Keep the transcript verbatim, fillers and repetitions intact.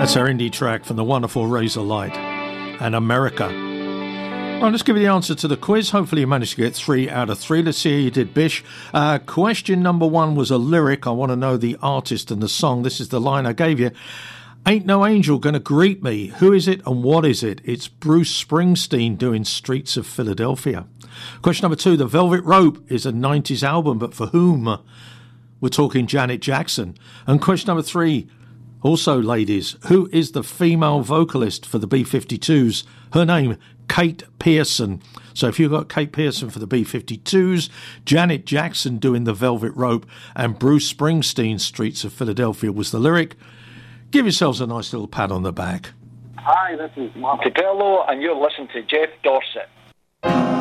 That's our indie track from the wonderful Razorlight and America. Right, let's give you the answer to the quiz. Hopefully you managed to get three out of three. Let's see how you did, Bish. Uh, question number one was a lyric. I want to know the artist and the song. This is the line I gave you. Ain't no angel gonna greet me. Who is it and what is it? It's Bruce Springsteen doing Streets of Philadelphia. Question number two, The Velvet Rope is a nineties album, but for whom? We're talking Janet Jackson. And question number three, also ladies, who is the female vocalist for the B fifty-twos? Her name, Kate Pearson. So if you've got Kate Pearson for the B fifty-twos, Janet Jackson doing The Velvet Rope, and Bruce Springsteen, Streets of Philadelphia was the lyric. Give yourselves a nice little pat on the back. Hi, this is Mark Capello, and you're listening to Jeff Dorset.